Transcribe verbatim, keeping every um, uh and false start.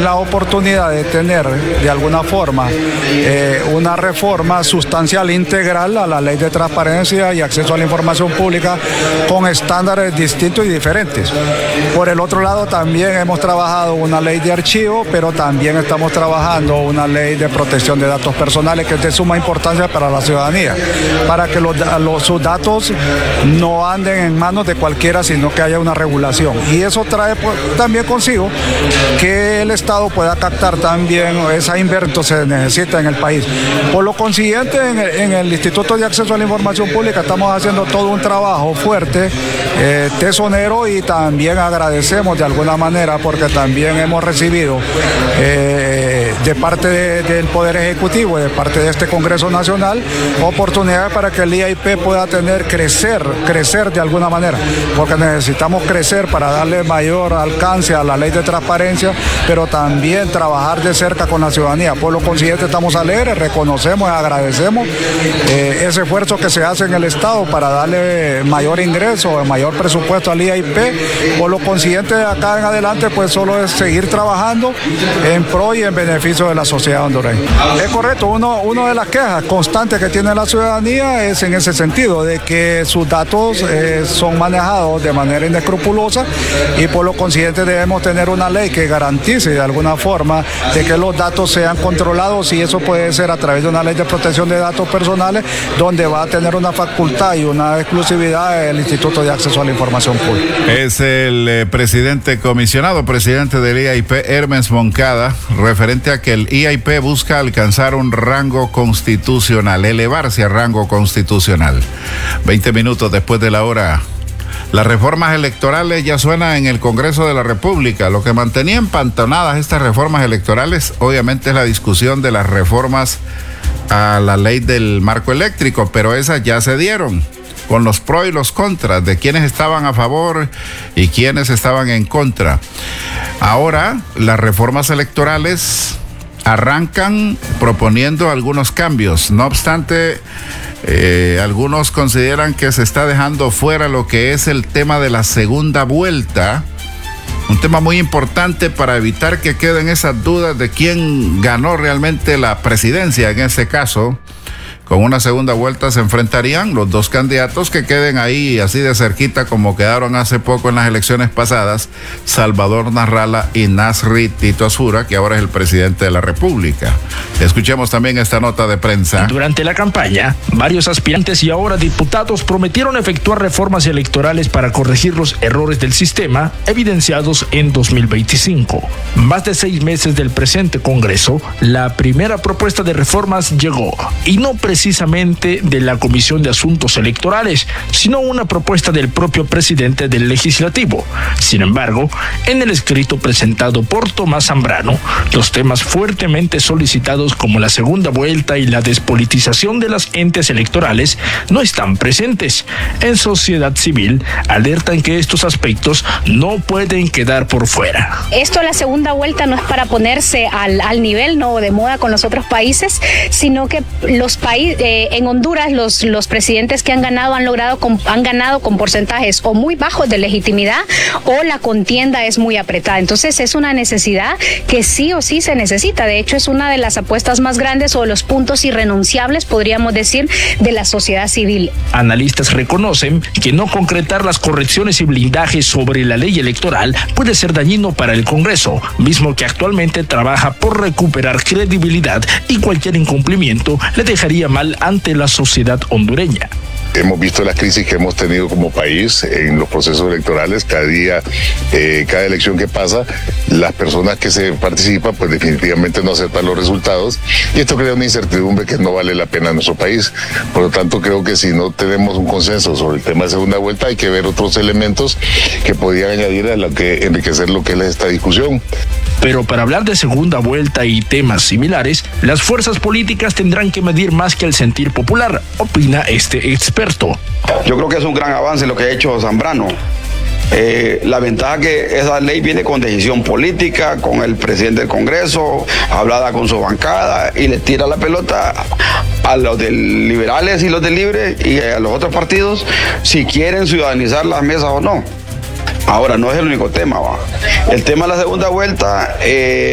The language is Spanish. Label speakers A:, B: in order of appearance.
A: la oportunidad de tener de alguna forma eh, una reforma sustancial integral a la ley de transparencia y acceso a la información pública con estándares distintos y diferentes. Por el otro lado, también hemos trabajado una ley de archivo, pero también estamos trabajando una ley de protección de datos personales que es de suma importancia para la ciudadanía, para que los, los, sus datos no anden en manos de cualquiera, sino que haya una regulación. Y eso trae pues, también consigo que el Estado pueda captar también esa inversión que se necesita en el país. Por lo consiguiente, en el, en el Instituto de Acceso a la Información Pública estamos haciendo todo un trabajo fuerte, eh, tesonero, y también agradecemos de alguna manera porque también hemos recibido eh, de parte de, del Poder Ejecutivo, de parte de este Congreso Nacional, oportunidades para que el I A P pueda tener, crecer, crecer de alguna manera, porque necesitamos crecer para darle mayor alcance a la ley de transparencia, pero también trabajar de cerca con la ciudadanía. Por lo consiguiente estamos alegres, reconocemos y agradecemos eh, ese esfuerzo que se hace en el Estado para darle mayor ingreso, mayor presupuesto al I A P. Por lo consiguiente, de acá en adelante pues solo es seguir trabajando en pro y en beneficio de la sociedad hondureña. Es correcto, uno, uno de las quejas constantes que tiene la ciudadanía es en ese sentido, de que sus datos eh, son manejados de manera inescrupulosa, y por lo consiguiente debemos tener una ley que garantice de alguna forma de que los datos sean controlados, y eso puede ser a través de una ley de protección de datos personales, donde va a tener una facultad y una exclusividad el Instituto de Acceso a la Información Pública.
B: Es el eh, presidente comisionado, presidente del I A P, Hermes Moncada, referente a que el I A P busca alcanzar un rango constitucional, elevarse a rango constitucional. Veinte minutos después de la hora. Las reformas electorales ya suenan en el Congreso de la República. Lo que mantenía empantonadas estas reformas electorales, obviamente, es la discusión de las reformas a la ley del marco eléctrico, pero esas ya se dieron, con los pros y los contras, de quienes estaban a favor y quienes estaban en contra. Ahora, las reformas electorales arrancan proponiendo algunos cambios. No obstante, eh, algunos consideran que se está dejando fuera lo que es el tema de la segunda vuelta, un tema muy importante para evitar que queden esas dudas de quién ganó realmente la presidencia. En ese caso, con una segunda vuelta se enfrentarían los dos candidatos que queden ahí así de cerquita como quedaron hace poco en las elecciones pasadas, Salvador Narrala y Nasri Tito Asfura, que ahora es el presidente de la República. Escuchemos también esta nota de prensa.
C: Durante la campaña, varios aspirantes y ahora diputados prometieron efectuar reformas electorales para corregir los errores del sistema evidenciados en dos mil veinticinco. Más de seis meses del presente Congreso, la primera propuesta de reformas llegó, y no precisamente de la Comisión de Asuntos Electorales, sino una propuesta del propio presidente del Legislativo. Sin embargo, en el escrito presentado por Tomás Zambrano, los temas fuertemente solicitados como la segunda vuelta y la despolitización de los entes electorales no están presentes. En Sociedad Civil alertan que estos aspectos no pueden quedar por fuera.
D: Esto, la segunda vuelta, no es para ponerse al, al nivel, no de moda con los otros países, sino que los países Eh, en Honduras los, los presidentes que han ganado han logrado con, han ganado con porcentajes o muy bajos de legitimidad, o la contienda es muy apretada. Entonces es una necesidad que sí o sí se necesita. De hecho, es una de las apuestas más grandes o los puntos irrenunciables, podríamos decir, de la sociedad civil.
C: Analistas reconocen que no concretar las correcciones y blindajes sobre la ley electoral puede ser dañino para el Congreso, mismo que actualmente trabaja por recuperar credibilidad, y cualquier incumplimiento le dejaría mal ante la sociedad hondureña.
E: Hemos visto la crisis que hemos tenido como país en los procesos electorales. Cada día, eh, cada elección que pasa, las personas que se participan pues definitivamente no aceptan los resultados, y esto crea una incertidumbre que no vale la pena en nuestro país. Por lo tanto, creo que si no tenemos un consenso sobre el tema de segunda vuelta, hay que ver otros elementos que podrían añadir a lo que enriquecer lo que es esta discusión.
C: Pero para hablar de segunda vuelta y temas similares, las fuerzas políticas tendrán que medir más que el sentir popular, opina este experto.
F: Yo creo que es un gran avance lo que ha hecho Zambrano. Eh, la ventaja que esa ley viene con decisión política, con el presidente del Congreso, hablada con su bancada, y le tira la pelota a los de liberales y los de Libre y a los otros partidos si quieren ciudadanizar las mesas o no. Ahora, no es el único tema, va. El tema de la segunda vuelta... Eh,